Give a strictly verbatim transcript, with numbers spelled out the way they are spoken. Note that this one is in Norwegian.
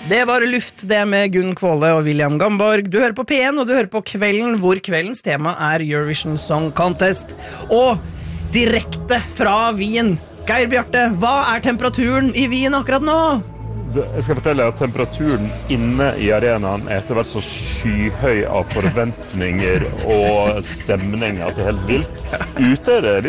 Det var luft det med Gunn Kvåle og William Gamborg. Du hører på P en, og du hører på Kvelden, hvor kveldens tema er Eurovision Song Contest. Og direkte fra Wien, Geir Bjarte, hva er temperaturen i Wien akkurat nå? Jeg skal fortelle at temperaturen inne i arenaen er etter hvert så skyhøy av forventninger og stemning at det er helt vilt. Ute er det litt